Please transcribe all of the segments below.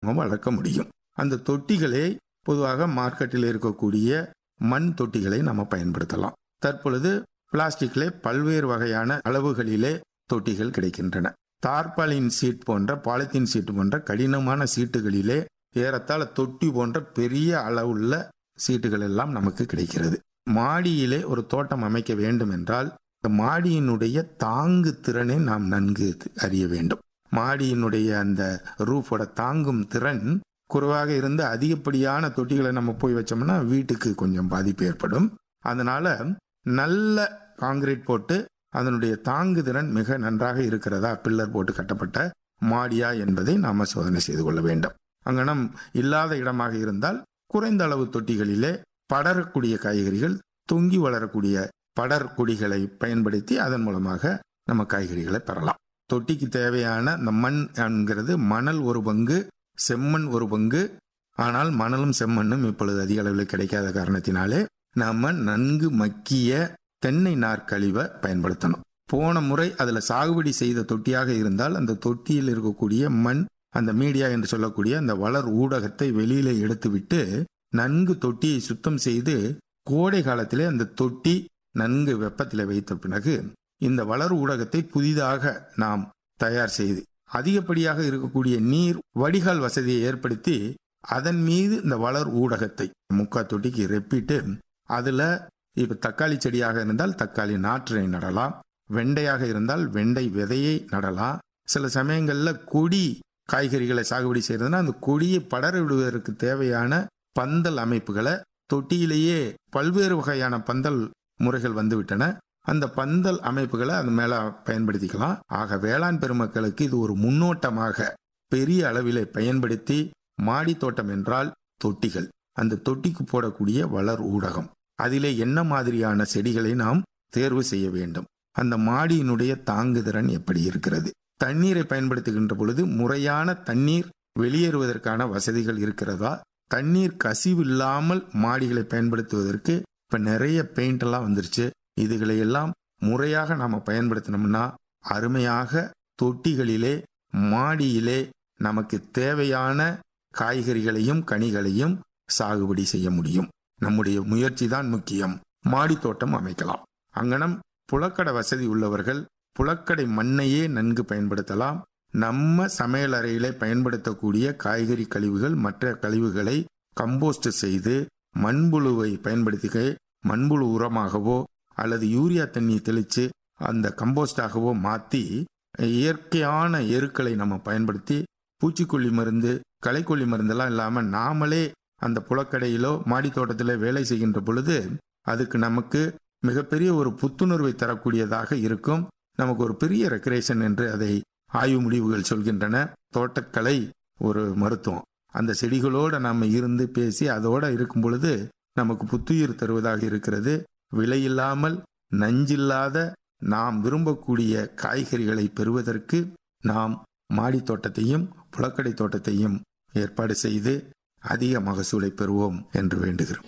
நம்ம வளர்க்க முடியும். அந்த தொட்டிகளை பொதுவாக மார்க்கெட்டில் இருக்கக்கூடிய மண் தொட்டிகளை நம்ம பயன்படுத்தலாம். தற்பொழுது பிளாஸ்டிக்கிலே பல்வேறு வகையான அளவுகளிலே தொட்டிகள் கிடைக்கின்றன. தார்பாலின் சீட் போன்ற பாலித்தீன் சீட் போன்ற கடினமான சீட்டுகளிலே ஏறத்தாழ தொட்டி போன்ற பெரிய அளவுள்ள சீட்டுகள் எல்லாம் நமக்கு கிடைக்கிறது. மாடியிலே ஒரு தோட்டம் அமைக்க வேண்டும் என்றால் மாடியினுடைய தாங்கு திறனை நாம் நன்கு அறிய வேண்டும். மாடியினுடைய அந்த ரூஃபோட தாங்கும் திறன் குறைவாக இருந்து அதிகப்படியான தொட்டிகளை நம்ம போய் வச்சோம்னா வீட்டுக்கு கொஞ்சம் பாதிப்பு ஏற்படும். அதனால நல்ல காங்கிரீட் போட்டு அதனுடைய தாங்கு திறன் மிக நன்றாக இருக்கிறதா, பில்லர் போட்டு கட்டப்பட்ட மாடியா என்பதை நாம சோதனை செய்து கொள்ள வேண்டும். அங்கனம் இல்லாத இடமாக இருந்தால் குறைந்த அளவு தொட்டிகளிலே படரக்கூடிய காய்கறிகள், தொங்கி வளரக்கூடிய படர் கொடிகளை பயன்படுத்தி அதன் மூலமாக நம்ம காய்கறிகளை பெறலாம். தொட்டிக்கு தேவையான இந்த மண் என்கிறது மணல் ஒரு பங்கு, செம்மண் ஒரு பங்கு. ஆனால் மணலும் செம்மண்ணும் இப்பொழுது அதிக அளவில் கிடைக்காத காரணத்தினாலே நாம நன்கு மக்கிய தென்னை நார்க்கழிவை பயன்படுத்தணும். போன முறை அதுல சாகுபடி செய்த தொட்டியாக இருந்தால் அந்த தொட்டியில் இருக்கக்கூடிய மண், அந்த மீடியா என்று சொல்லக்கூடிய அந்த வளர் ஊடகத்தை வெளியில எடுத்துவிட்டு நன்கு தொட்டியை சுத்தம் செய்து கோடை காலத்திலே அந்த தொட்டி நன்கு வெப்பத்தில் வைத்த பிறகு இந்த வளர் ஊடகத்தை புதிதாக நாம் தயார் செய்து அதிகப்படியாக இருக்கக்கூடிய நீர் வடிகால் வசதியை ஏற்படுத்தி அதன் மீது இந்த வளர் ஊடகத்தை முக்கா தொட்டிக்கு ரெப்பிட்டு அதுல இப்ப தக்காளி செடியாக இருந்தால் தக்காளி நாற்றை நடலாம், வெண்டையாக இருந்தால் வெண்டை விதையை நடலாம். சில சமயங்கள்ல கொடி காய்கறிகளை சாகுபடி செய்யறதுன்னா அந்த கொடியை படர விடுவதற்கு தேவையான பந்தல் அமைப்புகளை தொட்டியிலேயே பல்வேறு வகையான பந்தல் முறைகள் வந்துவிட்டன. அந்த பந்தல் அமைப்புகளை அது மேல பயன்படுத்திக்கலாம். ஆக வேளாண் பெருமக்களுக்கு இது ஒரு முன்னோட்டமாக பெரிய அளவிலே பயன்படுத்தி மாடி தோட்டம் என்றால் தொட்டிகள், அந்த தொட்டிக்கு போடக்கூடிய வளர் ஊடகம், அதிலே என்ன மாதிரியான செடிகளை நாம் தேர்வு செய்ய வேண்டும், அந்த மாடியினுடைய தாங்குதிறன் எப்படி இருக்கிறது, தண்ணீரை பயன்படுத்துகின்ற பொழுது முறையான தண்ணீர் வெளியேறுவதற்கான வசதிகள் இருக்கிறதா, தண்ணீர் கசிவு இல்லாமல் மாடிகளை பயன்படுத்துவதற்கு இப்ப நிறைய பெயிண்ட் எல்லாம் வந்துருச்சு. இதுகளை எல்லாம் முறையாக நாம பயன்படுத்தினோம்னா அருமையாக தொட்டிகளிலே மாடியிலே நமக்கு தேவையான காய்கறிகளையும் கனிகளையும் சாகுபடி செய்ய முடியும். நம்முடைய முயற்சி தான் முக்கியம். மாடி தோட்டம் அமைக்கலாம். அங்கனம் புழக்கடை வசதி உள்ளவர்கள் புழக்கடை மண்ணையே நன்கு பயன்படுத்தலாம். நம்ம சமையல் அறையிலே பயன்படுத்தக்கூடிய காய்கறி கழிவுகள் மற்ற கழிவுகளை கம்போஸ்ட் செய்து மண்புழுவை பயன்படுத்தி மண்புழு உரமாகவோ அல்லது யூரியா தண்ணி தெளித்து அந்த கம்போஸ்டாகவோ மாற்றி இயற்கையான எருக்களை நம்ம பயன்படுத்தி பூச்சிக்கொல்லி மருந்து, களைக்கொல்லி மருந்தெல்லாம் இல்லாமல் நாமளே அந்த புழக்கடையிலோ மாடி தோட்டத்திலே வேலை செய்கின்ற பொழுது அதுக்கு நமக்கு மிகப்பெரிய ஒரு புத்துணர்வை தரக்கூடியதாக இருக்கும். நமக்கு ஒரு பெரிய ரெக்ரேஷன் என்று அதை ஆய்வு முடிவுகள் சொல்கின்றன. தோட்டக்கலை ஒரு மருத்துவம். அந்த செடிகளோடு நம்ம இருந்து பேசி அதோட இருக்கும் பொழுது நமக்கு புத்துயிர் தருவதாக இருக்கிறது. விலையில்லாமல் நஞ்சில்லாத நாம் விரும்பக்கூடிய காய்கறிகளை பெறுவதற்கு நாம் மாடி தோட்டத்தையும் புழக்கடை தோட்டத்தையும் ஏற்பாடு செய்து அதிக மகசூலை பெறுவோம் என்று வேண்டுகிறோம்.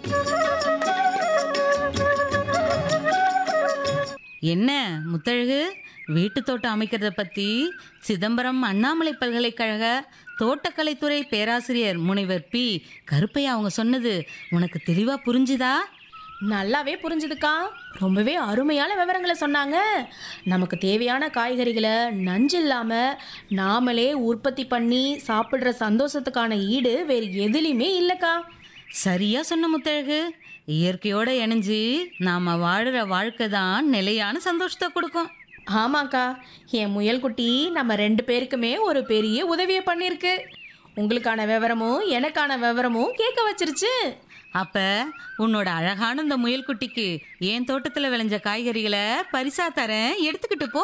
என்ன முத்தழகு, வீட்டு தோட்டம் அமைக்கிறத பத்தி சிதம்பரம் அண்ணாமலை பல்கலைக்கழக தோட்டக்கலைத்துறை பேராசிரியர் முனைவர் பி கருப்பையா அவங்க சொன்னது உனக்கு தெளிவா புரிஞ்சுதா? நல்லாவே புரிஞ்சுதுக்கா. ரொம்பவே அருமையான விவரங்களை சொன்னாங்க. நமக்கு தேவையான காய்கறிகளை நஞ்சு இல்லாமல் நாமளே உற்பத்தி பண்ணி சாப்பிட்ற சந்தோஷத்துக்கான ஈடு வேறு எதுலையுமே இல்லைக்கா. சரியா சொன்ன முத்தழகு. இயற்கையோட இணைஞ்சு நாம வாழுற வாழ்க்கை தான் நிலையான சந்தோஷத்தை கொடுக்கும். ஆமாக்கா, என் முயல் குட்டி நம்ம 2 பேருக்குமே ஒரு பெரிய உதவியை பண்ணியிருக்கு. உங்களுக்கான விவரமும் எனக்கான விவரமும் கேட்க வச்சிருச்சு. அப்ப உன்னோட அழகான இந்த முயல் குட்டிக்கு என் தோட்டத்துல விளைஞ்ச காய்கறிகளை பரிசா தரேன், எடுத்துக்கிட்டு போ.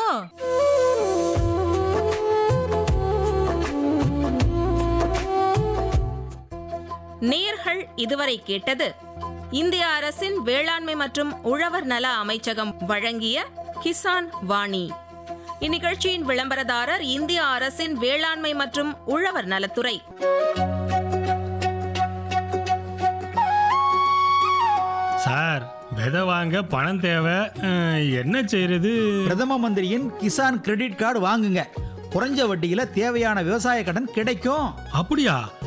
நேயர்கள் இதுவரை கேட்டது இந்திய அரசின் வேளாண்மை மற்றும் உழவர் நல அமைச்சகம் வழங்கிய கிசான் வாணி. இந்நிகழ்ச்சியின் விளம்பரதாரர் இந்திய அரசின் வேளாண்மை மற்றும் உழவர் நலத்துறை. சார், விதை வாங்க பணம் தேவை, என்ன செய்யறது? பிரதம மந்திரியின் கிசான் கிரெடிட் கார்டு வாங்குங்க. குறைஞ்ச வட்டியில தேவையான விவசாய கடன் கிடைக்கும். அப்படியா?